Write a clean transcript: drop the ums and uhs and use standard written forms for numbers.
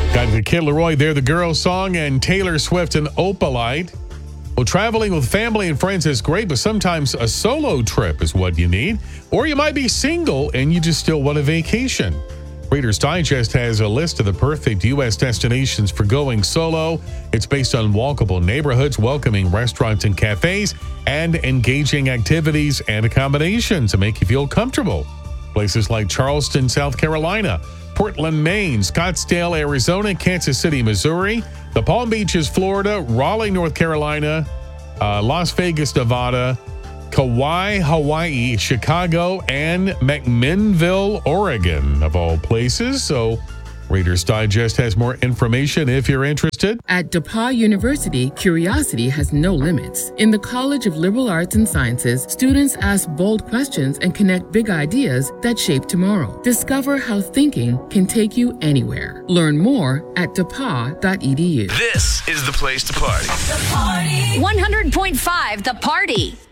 Got the Kid Laroi, They're the Girls song, and Taylor Swift and Opalite. Well, traveling with family and friends is great, but sometimes a solo trip is what you need. Or you might be single and you just still want a vacation. Reader's Digest has a list of the perfect U.S. destinations for going solo. It's based on walkable neighborhoods, welcoming restaurants and cafes, and engaging activities and accommodations to make you feel comfortable. Places like Charleston, South Carolina, Portland, Maine, Scottsdale, Arizona, Kansas City, Missouri, the Palm Beaches, Florida, Raleigh, North Carolina, Las Vegas, Nevada, Kauai, Hawaii, Chicago, and McMinnville, Oregon, of all places. So Reader's Digest has more information if you're interested. At DePauw University, curiosity has no limits. In the College of Liberal Arts and Sciences, students ask bold questions and connect big ideas that shape tomorrow. Discover how thinking can take you anywhere. Learn more at depaw.edu. This is the place to party. The Party. 100.5 The Party.